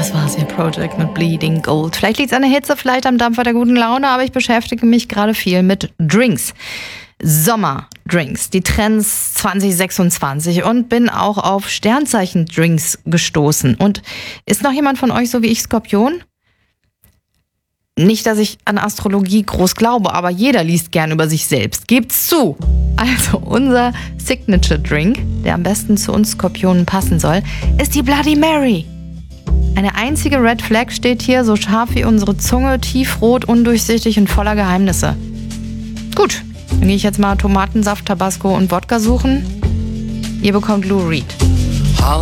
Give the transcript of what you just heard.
Das war's hier, Project mit Bleeding Gold. Vielleicht liegt's an der Hitze, vielleicht am Dampfer der guten Laune, aber ich beschäftige mich gerade viel mit Drinks. Sommerdrinks, die Trends 2026 und bin auch auf Sternzeichen-Drinks gestoßen. Und ist noch jemand von euch so wie ich Skorpion? Nicht, dass ich an Astrologie groß glaube, aber jeder liest gern über sich selbst. Gebt's zu! Also unser Signature-Drink, der am besten zu uns Skorpionen passen soll, ist die Bloody Mary. Eine einzige Red Flag steht hier, so scharf wie unsere Zunge, tiefrot, undurchsichtig und voller Geheimnisse. Gut, dann gehe ich jetzt mal Tomatensaft, Tabasco und Wodka suchen. Ihr bekommt Lou Reed.